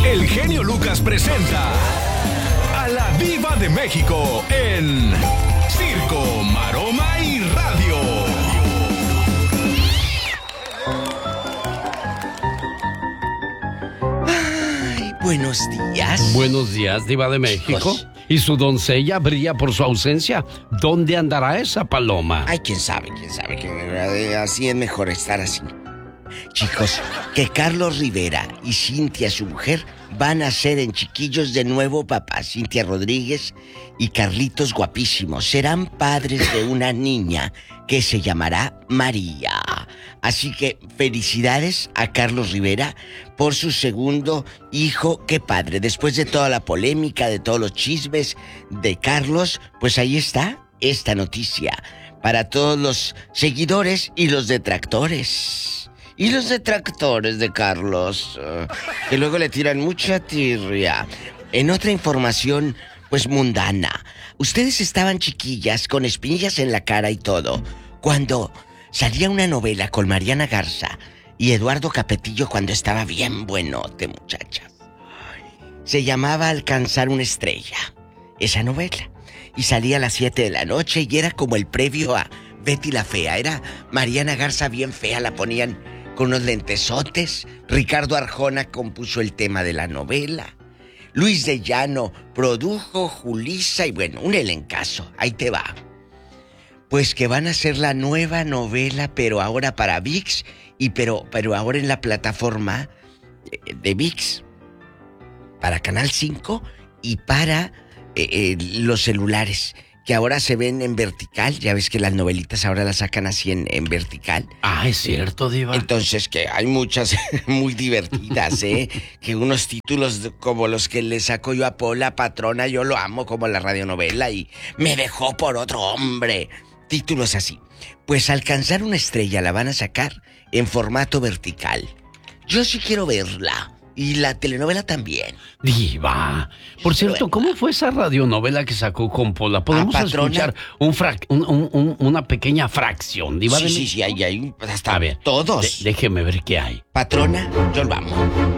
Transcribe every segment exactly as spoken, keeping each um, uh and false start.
el genio Lucas presenta a la Diva de México en Circo, Maroma y Radio. Ay, buenos días. Buenos días, Diva de México. Chicos. Y su doncella brilla por su ausencia. ¿Dónde andará esa paloma? Ay, quién sabe, quién sabe. Que así es mejor estar así. Chicos, que Carlos Rivera y Cintia, su mujer, van a ser en chiquillos de nuevo papá. Cintia Rodríguez y Carlitos guapísimos. Serán padres de una niña que se llamará María. Así que felicidades a Carlos Rivera por su segundo hijo. ¡Qué padre! Después de toda la polémica, de todos los chismes de Carlos, pues ahí está esta noticia para todos los seguidores y los detractores. Y los detractores de Carlos, uh, que luego le tiran mucha tirria. En otra información, pues mundana. Ustedes estaban chiquillas, con espinillas en la cara y todo, cuando salía una novela con Mariana Garza y Eduardo Capetillo cuando estaba bien buenote, muchachas. Se llamaba Alcanzar una estrella, esa novela. Y salía a las siete de la noche y era como el previo a Betty la Fea. Era Mariana Garza bien fea, la ponían con unos lentesotes. Ricardo Arjona compuso el tema de la novela. Luis de Llano produjo, Julissa y bueno, un elencazo. Ahí te va. Pues que van a hacer la nueva novela, pero ahora para ViX y pero, pero ahora en la plataforma de ViX, para Canal cinco y para eh, eh, los celulares, que ahora se ven en vertical. Ya ves que las novelitas ahora las sacan así en, en vertical. Ah, es cierto, Diva. Entonces, que hay muchas muy divertidas, ¿eh? Que unos títulos como los que le saco yo a Pola, Patrona, yo lo amo, como la radionovela, y me dejó por otro hombre. Títulos así. Pues Alcanzar una estrella la van a sacar en formato vertical. Yo sí quiero verla. Y la telenovela también. Diva. Por cierto, ¿cómo fue esa radionovela que sacó con Pola? ¿Podemos Ah, Patrona. escuchar un frac- un, un, un, una pequeña fracción, Diva? Sí, de sí, México? sí, hay, hay hasta A ver, todos. de- déjeme ver qué hay. Patrona, yo vamos.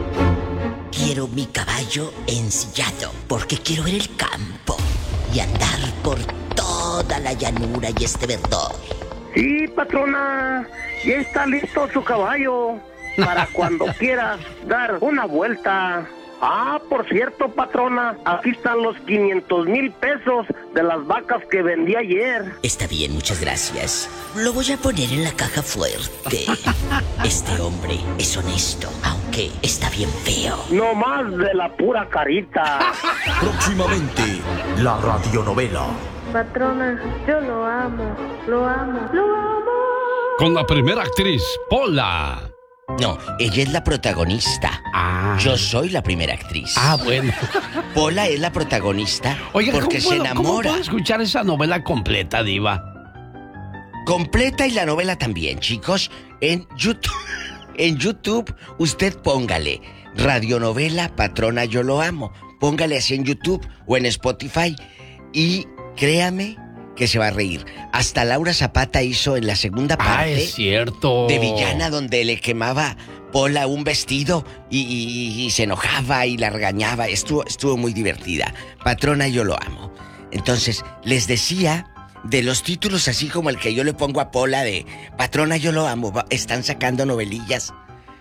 Quiero mi caballo ensillado porque quiero ver el campo y andar por toda la llanura y este verdor. Sí, patrona, ya está listo su caballo para cuando quieras dar una vuelta. Ah, por cierto, patrona, aquí están los quinientos mil pesos de las vacas que vendí ayer. Está bien, muchas gracias. Lo voy a poner en la caja fuerte. Este hombre es honesto, aunque está bien feo. No más de la pura carita. Próximamente, la radionovela. Patrona, yo lo amo, lo amo, lo amo. Con la primera actriz, Pola. No, ella es la protagonista. Ah. Yo soy la primera actriz. Ah, bueno. Pola es la protagonista Oiga, porque ¿cómo se puedo, ¿cómo enamora. puedo escuchar esa novela completa, Diva? Completa y la novela también, chicos. En YouTube, en YouTube, usted póngale radionovela Patrona, yo lo amo. Póngale así en YouTube o en Spotify y créame que se va a reír. Hasta Laura Zapata hizo en la segunda parte. Ah, es cierto. De villana, donde le quemaba Pola un vestido y, y, y se enojaba y la regañaba. Estuvo, estuvo muy divertida. Patrona, yo lo amo. Entonces, les decía de los títulos así como el que yo le pongo a Pola de Patrona, yo lo amo. Están sacando novelillas.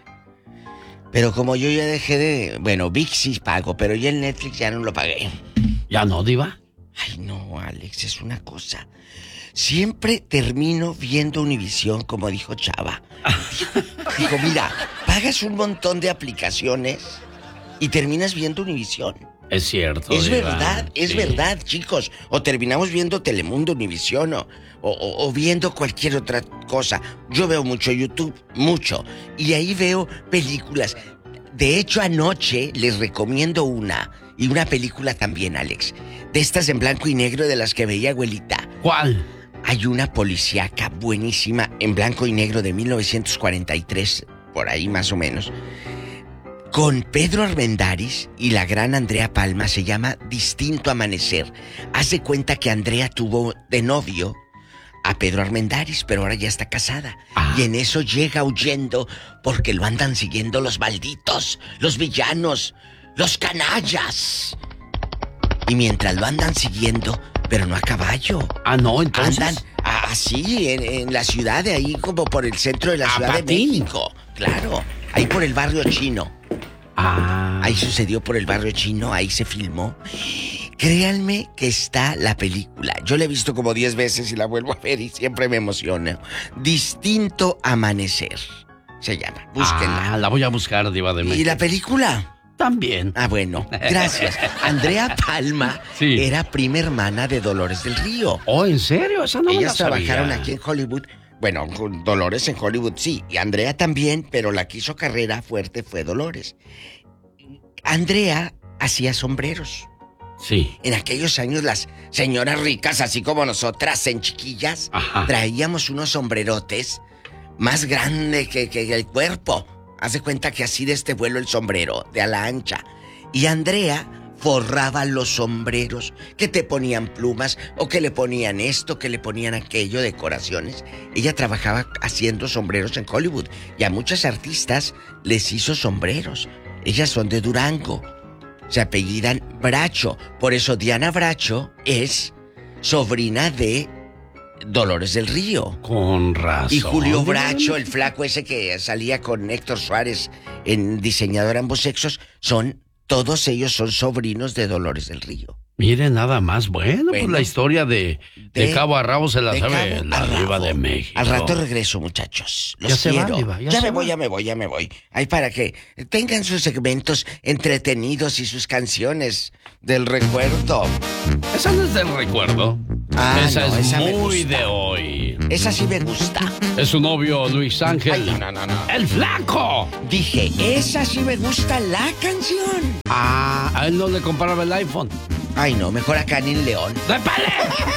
Pero como yo ya dejé de... Bueno, ViX sí pago, pero ya el Netflix ya no lo pagué. ¿Ya no, Diva? Ay, no, Alex, es una cosa. Siempre termino viendo Univisión, como dijo Chava. Digo, mira, pagas un montón de aplicaciones y terminas viendo Univisión. Es cierto, Es Diva. verdad, es Sí. verdad, chicos. O terminamos viendo Telemundo, Univisión, o, o, o viendo cualquier otra cosa. Yo veo mucho YouTube, mucho. Y ahí veo películas. De hecho, anoche les recomiendo una. Y una película también, Alex. De estas en blanco y negro de las que veía abuelita. ¿Cuál? Hay una policíaca buenísima en blanco y negro de mil novecientos cuarenta y tres, por ahí más o menos, con Pedro Armendáriz y la gran Andrea Palma. Se llama Distinto Amanecer. Haz de cuenta que Andrea tuvo de novio a Pedro Armendáriz, pero ahora ya está casada. Ah. Y en eso llega huyendo porque lo andan siguiendo los malditos, los villanos, los canallas. Y mientras lo andan siguiendo, pero no a caballo. Ah, no, entonces. Andan así, en, en la ciudad de ahí, como por el centro de la A Ciudad patín. de México. Claro, ahí por el barrio chino. Ah. Ahí sucedió por el barrio chino, ahí se filmó. Créanme que está la película. Yo la he visto como diez veces y la vuelvo a ver y siempre me emociona. Distinto Amanecer se llama. Búsquenla. Ah, la voy a buscar, Diva de México. ¿Y la película? También. Ah, bueno, gracias. Andrea Palma Sí. era prima hermana de Dolores del Río. Oh, ¿en serio? Esa no me Ellas la sabía. trabajaron aquí en Hollywood. Bueno, con Dolores en Hollywood sí, y Andrea también, pero la que hizo carrera fuerte fue Dolores. Andrea hacía sombreros. Sí. En aquellos años las señoras ricas, así como nosotras en chiquillas, Ajá. traíamos unos sombrerotes más grandes que, que el cuerpo. Haz de cuenta que así de este vuelo el sombrero, de ala ancha. Y Andrea forraba los sombreros, que te ponían plumas, o que le ponían esto, que le ponían aquello, decoraciones. Ella trabajaba haciendo sombreros en Hollywood, y a muchas artistas les hizo sombreros. Ellas son de Durango. Se apellidan Bracho. Por eso Diana Bracho es sobrina de Dolores del Río. Con razón. Y Julio Bracho, el flaco ese que salía con Héctor Suárez en Diseñador Ambos Sexos, son, todos ellos son sobrinos de Dolores del Río. Mire, nada más. Bueno, Bueno, pues la historia de, de, de- cabo a rabo se la de sabe cabo la a Diva rabo. de México. Al rato regreso, muchachos. Los Ya se va, quiero. Diva, ya ya se me va. voy, ya me voy, ya me voy. Ahí para que tengan sus segmentos entretenidos y sus canciones del recuerdo. Esa no es del recuerdo. Ah, esa no, es esa me muy gusta. de hoy. Esa sí me gusta. Es su novio Luis Ángel. Ay, no, no, no. ¡El flaco! Dije, esa sí me gusta la canción. Ah, a él no le comparaba el iPhone. Ay, no, mejor acá en León. ¡Dépale!